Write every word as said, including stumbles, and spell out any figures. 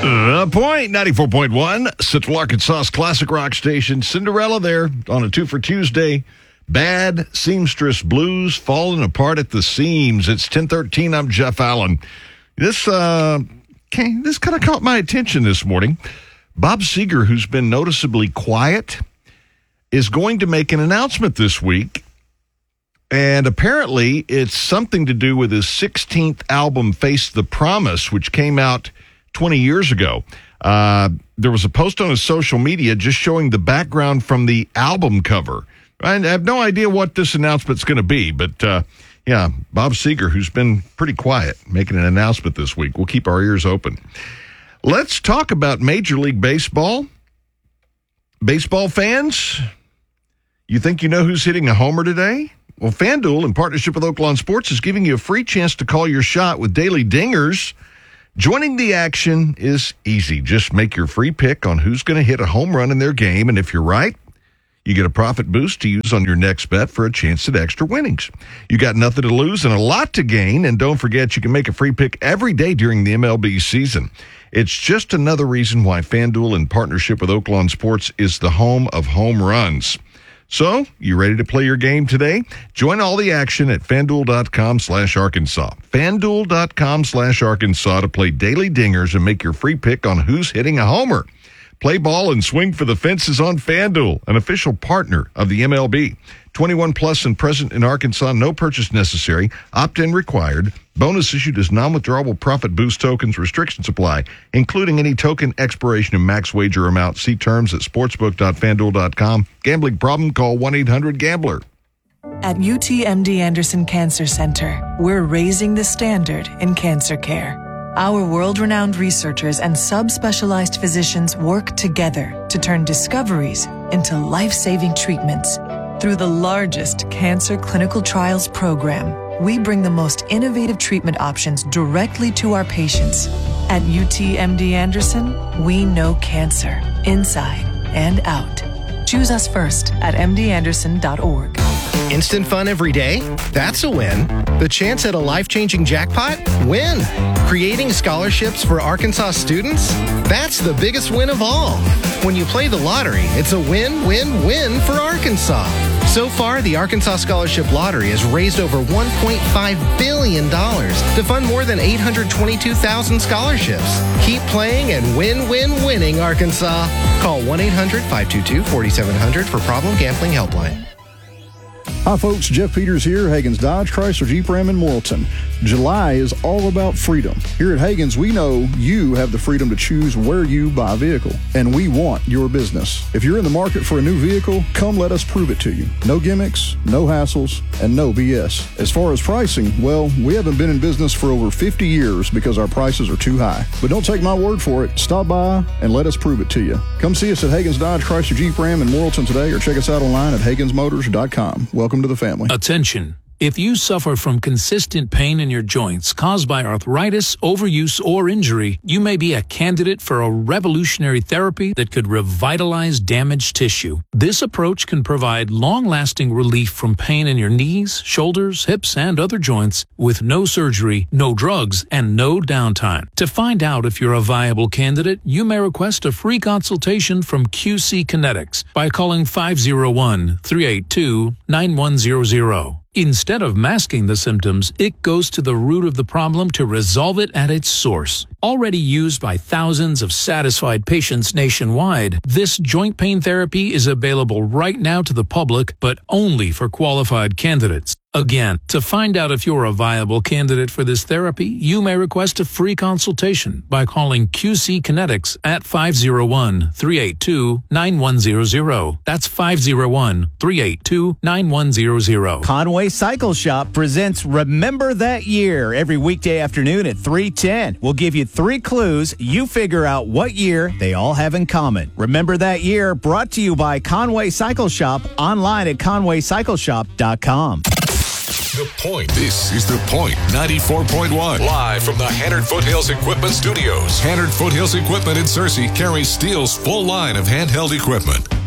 The Point, ninety-four point one, Central Arkansas's classic rock station. Cinderella there on a two for Tuesday. Bad Seamstress Blues falling apart at the seams. It's ten thirteen. I'm Jeff Allen. This, uh, okay, this kind of caught my attention this morning. Bob Seger, who's been noticeably quiet, is going to make an announcement this week. And apparently it's something to do with his sixteenth album, Face the Promise, which came out twenty years ago. Uh, there was a post on his social media just showing the background from the album cover. I have no idea what this announcement's going to be, but uh, yeah, Bob Seger, who's been pretty quiet, making an announcement this week. We'll keep our ears open. Let's talk about Major League Baseball. Baseball fans, you think you know who's hitting a homer today? Well, FanDuel, in partnership with Oaklawn Sports, is giving you a free chance to call your shot with daily dingers. Joining the action is easy. Just make your free pick on who's going to hit a home run in their game, and if you're right, you get a profit boost to use on your next bet for a chance at extra winnings. You got nothing to lose and a lot to gain, and don't forget you can make a free pick every day during the M L B season. It's just another reason why FanDuel, in partnership with Oaklawn Sports, is the home of home runs. So, you ready to play your game today? Join all the action at FanDuel.com slash Arkansas. FanDuel.com slash Arkansas to play daily dingers and make your free pick on who's hitting a homer. Play ball and swing for the fences on FanDuel, an official partner of the M L B. twenty-one plus and present in Arkansas. No purchase necessary. Opt-in required. Bonus issued as non-withdrawable profit boost tokens. Restrictions apply, including any token expiration and max wager amount. See terms at sportsbook dot fanduel dot com. Gambling problem? Call one eight hundred gambler. At U T M D Anderson Cancer Center, we're raising the standard in cancer care. Our world-renowned researchers and subspecialized physicians work together to turn discoveries into life-saving treatments. Through the largest cancer clinical trials program, we bring the most innovative treatment options directly to our patients. At U T M D Anderson, we know cancer inside and out. Choose us first at m d anderson dot org. Instant fun every day? That's a win. The chance at a life-changing jackpot? Win. Creating scholarships for Arkansas students? That's the biggest win of all. When you play the lottery, it's a win-win-win for Arkansas. So far, the Arkansas Scholarship Lottery has raised over one point five billion dollars to fund more than eight hundred twenty-two thousand scholarships. Keep playing and win-win-winning, Arkansas. Call one eight hundred five two two four seven zero zero for Problem Gambling Helpline. Hi folks, Jeff Peters here, Hagen's Dodge, Chrysler, Jeep, Ram in Morrilton. July is all about freedom. Here at Hagen's, we know you have the freedom to choose where you buy a vehicle, and we want your business. If you're in the market for a new vehicle, come let us prove it to you. No gimmicks, no hassles, and no B S. As far as pricing, well, we haven't been in business for over fifty years because our prices are too high. But don't take my word for it. Stop by and let us prove it to you. Come see us at Hagen's Dodge, Chrysler, Jeep, Ram in Morrilton today, or check us out online at Hagens Motors dot com. Welcome to the family. Attention. If you suffer from consistent pain in your joints caused by arthritis, overuse, or injury, you may be a candidate for a revolutionary therapy that could revitalize damaged tissue. This approach can provide long-lasting relief from pain in your knees, shoulders, hips, and other joints with no surgery, no drugs, and no downtime. To find out if you're a viable candidate, you may request a free consultation from Q C Kinetics by calling five oh one, three eight two, nine one zero zero. Instead of masking the symptoms, it goes to the root of the problem to resolve it at its source. Already used by thousands of satisfied patients nationwide, this joint pain therapy is available right now to the public, but only for qualified candidates. Again, to find out if you're a viable candidate for this therapy, you may request a free consultation by calling Q C Kinetics at five oh one, three eight two, nine one zero zero. That's five oh one, three eight two, nine one zero zero. Conway Cycle Shop presents Remember That Year every weekday afternoon at three ten. We'll give you three clues. You figure out what year they all have in common. Remember That Year, brought to you by Conway Cycle Shop, online at conway cycle shop dot com. The Point. This is The Point, ninety-four point one. Live from the Hannard Foothills Equipment Studios. Hannard Foothills Equipment in Searcy carries Steel's full line of handheld equipment.